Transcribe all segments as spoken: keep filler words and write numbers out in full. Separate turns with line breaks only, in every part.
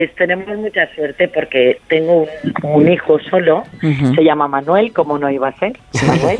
tenemos mucha suerte porque tengo un, un hijo solo, uh-huh. se llama Manuel, como no iba a ser, Manuel,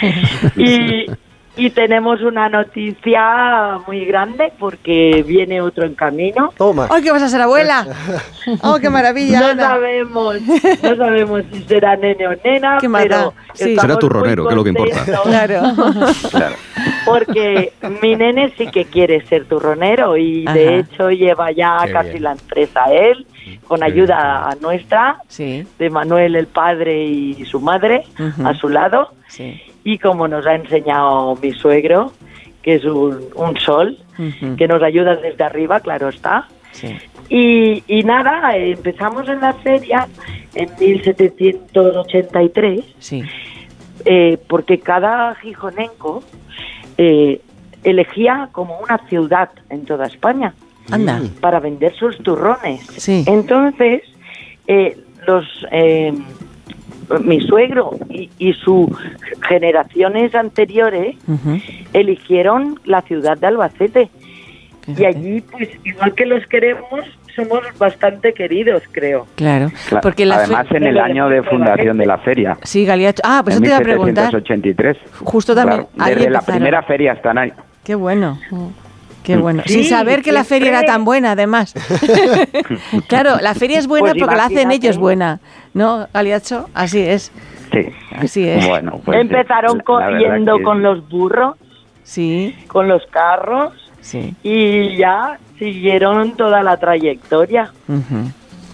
y, y tenemos una noticia muy grande porque viene otro en camino.
Toma.
¡Ay, que vas a ser abuela! ¡Oh, qué maravilla!
No sabemos, no sabemos si será nene o nena,
qué
pero
sí.
será turronero, que es lo que importa.
Claro.
Claro.
Porque mi nene sí que quiere ser turronero y Ajá. de hecho lleva ya Qué casi bien. la empresa él, con Qué ayuda bien. nuestra,
sí.
de Manuel el padre y su madre uh-huh. a su lado.
Sí.
Y como nos ha enseñado mi suegro, que es un, un sol, uh-huh. que nos ayuda desde arriba, claro está.
Sí.
Y, y nada, empezamos en la feria en mil setecientos ochenta y tres,
sí.
eh, porque cada gijonenco Eh, elegía como una ciudad en toda España
Anda.
para vender sus turrones.
Sí.
Entonces, eh, los eh, mi suegro y, y sus generaciones anteriores uh-huh. eligieron la ciudad de Albacete. Fíjate. Y allí, pues, igual que los queremos, somos bastante queridos, creo.
Claro,
claro.
Porque la
además fe- en el año de fundación de la feria.
Sí, Galiacho. Ah, pues eso te iba a preguntar.
mil setecientos ochenta y tres.
Justo también.
Claro, desde la primera feria hasta ahí.
Qué bueno. Qué bueno.
Sí,
Sin saber que la feria era tan buena, además. Claro, la feria es buena pues porque la hacen ellos buena, ¿no, Galiacho? Así es.
Sí.
Así es.
Bueno, pues
empezaron corriendo que... con los burros,
sí,
con los carros.
Sí.
Y ya siguieron toda la trayectoria.
Uh-huh.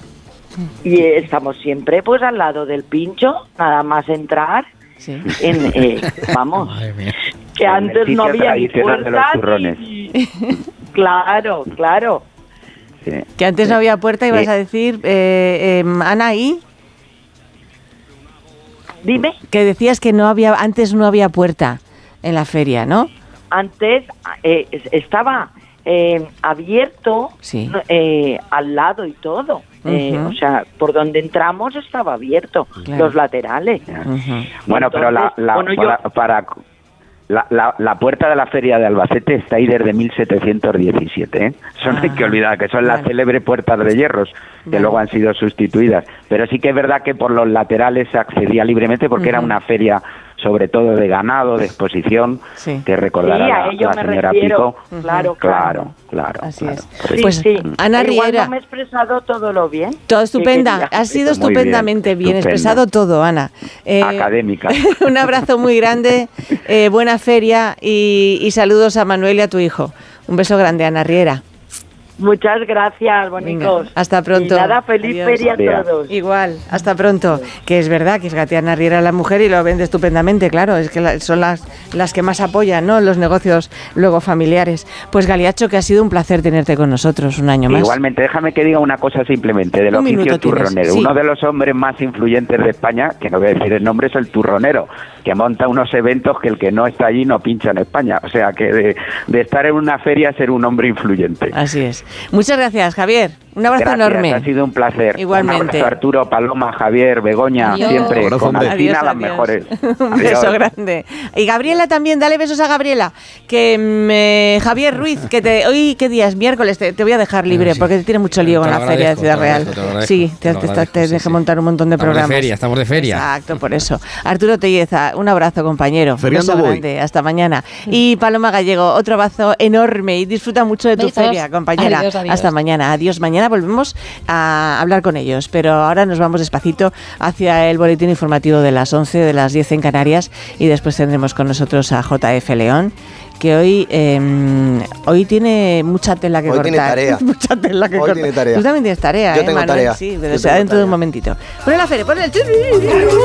Y eh, estamos siempre pues al lado del pincho, nada más entrar.
Sí.
En, eh, vamos, que antes no había ni puertas. Y... Claro, claro.
Sí. Que antes no había puerta, ibas sí. a decir, eh, eh, Ana, ¿y?
Dime.
Que decías que no había, antes no había puerta en la feria, ¿no?
Antes eh, estaba eh, abierto
sí.
eh, al lado y todo. Uh-huh. Eh, o sea, por donde entramos estaba abierto, claro. los laterales.
Uh-huh. Bueno, Entonces, pero la, la, bueno, para, yo... para la, la, la puerta de la feria de Albacete está ahí desde mil setecientos diecisiete. ¿eh? Eso ah, no hay que olvidar, que son vale. las célebres puertas de hierros, que vale. luego han sido sustituidas. Pero sí que es verdad que por los laterales se accedía libremente porque uh-huh. era una feria sobre todo de ganado, de exposición, sí. que recordará
sí,
la, la señora
refiero.
Pico.
Claro,
claro, claro.
Así
claro.
es.
Sí,
pues
sí.
Ana
Igual
Riera.
no me he expresado todo lo bien.
Todo estupenda, has sido
Muy
estupendamente bien, bien expresado todo, Ana.
Eh, Académica.
Un abrazo muy grande, eh, buena feria y, y saludos a Manuel y a tu hijo. Un beso grande, Ana Riera.
Muchas gracias, bonitos.
Hasta pronto.
Y nada, feliz Adiós. feria a todos.
Igual, hasta pronto. Que es verdad que es Gatiana Riera la mujer y lo vende estupendamente, claro. Es que la, son las, las que más apoyan, ¿no? Los negocios luego familiares. Pues Galiacho, que ha sido un placer tenerte con nosotros un año más.
Igualmente, déjame que diga una cosa simplemente del
un
oficio turronero. Sí. Uno de los hombres más influyentes de España, que no voy a decir el nombre, es el turronero, que monta unos eventos que el que no está allí no pincha en España. O sea, que de, de estar en una feria ser un hombre influyente.
Así es. Muchas gracias, Javier. Un abrazo
gracias,
enorme.
Ha sido un placer.
Igualmente.
Un abrazo, Arturo, Paloma, Javier, Begoña,
adiós.
siempre
abrazo,
con Alcina
adiós,
las
adiós.
mejores.
Un
adiós.
beso grande. Y Gabriela también, dale besos a Gabriela. Que me, Javier Ruiz, que te, hoy, ¿qué día es? Miércoles, te, te voy a dejar libre
bueno, sí.
porque te tiene mucho lío con la feria de Ciudad Real.
Te
sí, te, te, te, te dejé sí, montar un montón de
estamos
programas.
De feria, estamos de feria.
Exacto, por eso. Arturo Telleza, un abrazo, compañero.
Feriando
un beso
voy.
grande. Hasta mañana. Y Paloma Gallego, otro abrazo enorme y disfruta mucho de tu
Besos.
feria, compañera.
Adiós, adiós.
Hasta mañana. Adiós. Mañana volvemos a hablar con ellos, pero ahora nos vamos despacito hacia el boletín informativo de las once, de las diez en Canarias, y después tendremos con nosotros a J F León, que hoy eh, hoy tiene mucha tela que
hoy
cortar.
Tiene tarea.
mucha tela que
hoy
cortar.
Tiene tarea.
Tú también tienes tarea,
Yo
¿eh,
tengo
Manuel?
tarea.
Sí, pero
Yo
será dentro
tarea.
de un momentito. Ponle la feria, ponle el...